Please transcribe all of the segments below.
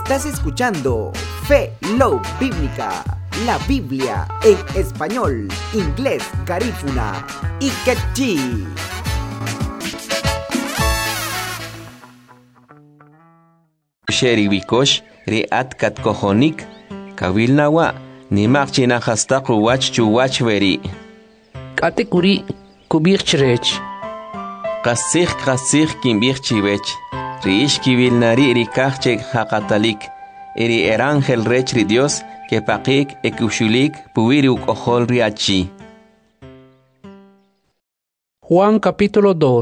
Estás escuchando Fe Love Bíblica, la Biblia en español, inglés, garífuna y quechí. Sheri Bikosh, Riat Katkohonik, Kavilnawa, Nimak Chinahastaq Wach Chuwach Veri. Katekuri Kubirchrech. Kasich Kimbirchivech, Riish Kivilnari Rikachek Hakatalik, Eri Erangel Rechri Dios, Kepakik Ekushulik, Puiruk Ojol Riachi. Juan capítulo 2.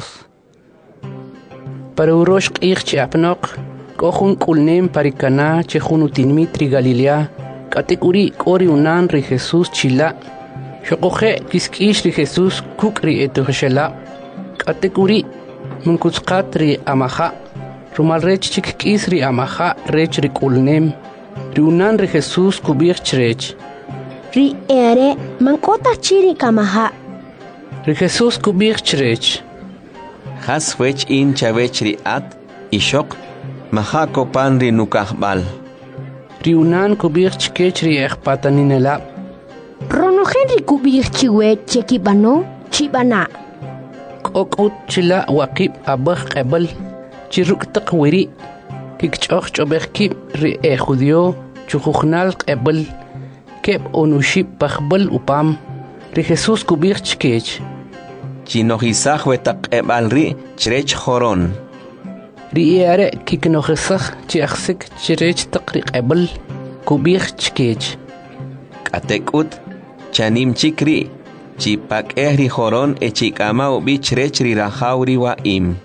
Para Urosh Irchi Apnok, Kohun Kulnem Parikana, Chehunutinmitri Galilea, Katekuri Kori Unan Ri Jesús Chila, Shokoje Kiskish Ri Jesús Kukri Etuheshela, Katekuri Munkutskat Ri Amaha, Rumal Rech Chikis Ri Amaha, Rech Ri Kulnem, Ri Unan Ri Jesús Kubirch Rech. Ri ere Mankota Chiri Kamaha. Ri Jesús Kubirch Rech. Haswech in Chavech Riat, Ishok, Mahako Panri Nukahbal. Ri Unan Kubirch Kech Ri Ekpataninela. Rono Henry Kubirchi we Chekibano, Chibana. Kokut Chila Wakib Abah Ebel, Chiruk Takwiri, Kikchoch Choberkib Ri Judio, Chuchnal Ebel, Kep Onuship Pachbel Upam, Ri Jesús Kubirch Kech. Chinohisach Wetak Ebalri, Chrech Horon. Ri ere Kiknohisach Chiachsik Chirech Takri Ebel, Kubirch Kech. Katekut, Chanim Chikri, Chipak Ehri Horon Echikama Ubich Rechri Rahauri wa Im.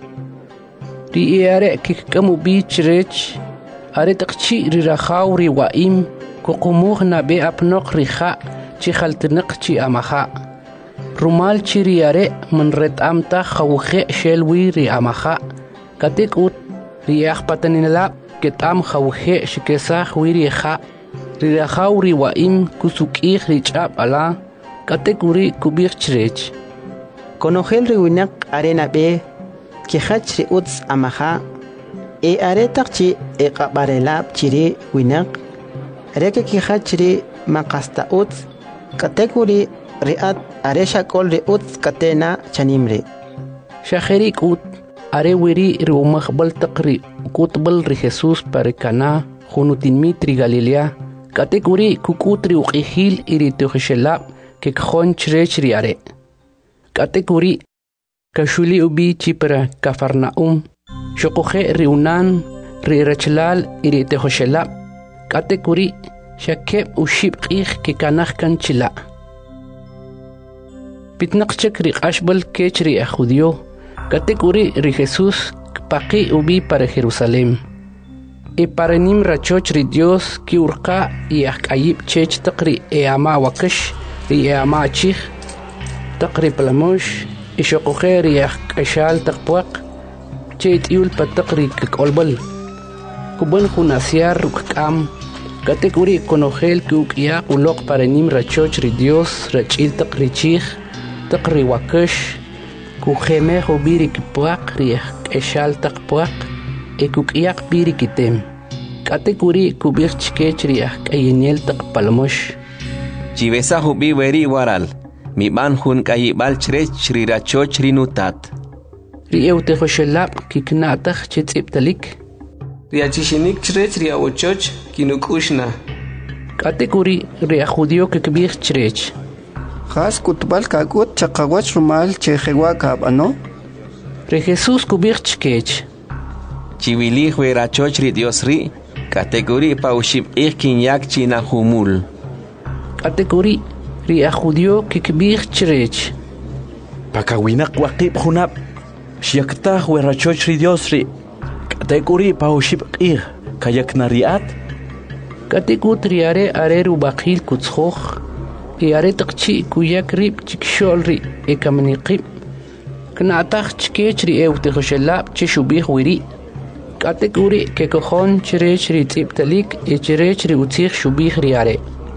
Ri ere Kikamu Bich Rech, Aretakchi Rirahauri wa Im, Kokumuh Nabe Apnok Riha, Chichaltenak Chi Amaha. Rumal Chiriare, Manret Amta, Hauhe Shelwi Ri Amaha, Katekut, Riach Patanilla, Ketam Hauhe Shikesah Wiriha. Rirahauri wa im kusukih richab ala katekuri kubirchrech. Konogel riwinak arena be kihachri uts amaha e aretakchi e qabarelab chiri winak reke kihachri makasta uts katekuri riat aresha kol ri uts katena chanimre. Shaherik ut are wiri riumahbal takri kutbal ri Jesus parikana hunutinmitri Galilea. Katekuri kukutri uqihil irituheshela kekjon chrechri are. Katekuri kashuli ubi chipra Kafarnaum. Shokoje riunan rirachlal irituheshela. Katekuri shakeb ushib qih kekanahkan chila. Pitnaqchek riqashbal kechri ajudio. Katekuri ri Jesús paqi ubi para Jerusalén. E para nim rachoch ri Dios ki urqa y akayib chech taqri e ama wakash ri e ama chih taqri palamosh e shoqoher y akashal taqpuaq chet yul pataqri kolbal kuban khunasiar rukam katekuri konogel ki ukya ulok para nim rachoch ri Dios rachil taqri chih taqri wakash ku kheme hobiri ki puaq ri akashal taqpuaq Ekukyak biri kitem. Katekuri kubirch kechri ayeniel tak palmosh. Chivesa hubi veri waral. Mi ban hun kayibal chrech rirachoch rinutat. Riewte hoshelap kiknatach chetziptalik. Riachishinik chrech riawochoch kinukushna. Katekuri riajudio kikbir chrech. Has kutbal kakut chakawach rumal chejewa kabano. Re Jesús kubirch kech. Chivili huerachoch ri Dios ri, kategori paushib yak china humul. Kategori ri ajudio kikbir chrech. Pakawinak waqib hunab, shiakta huerachoch ri Dios ri, kategori paushib kayak nariat. Kategut riare are rubakil kutzhoch, e are takchi kuyak rib chikshol ri e kamaniqib. Knatach chkech ri eute hoshelab chishubih wiri. Kategori que cojon cherech ri tiptalik e cherech ri utzich shubih riare.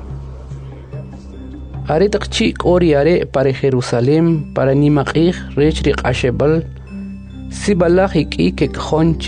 Are takchik oriare para Jerusalén para nimaqih rech ri qashebal sibalach ik que cojon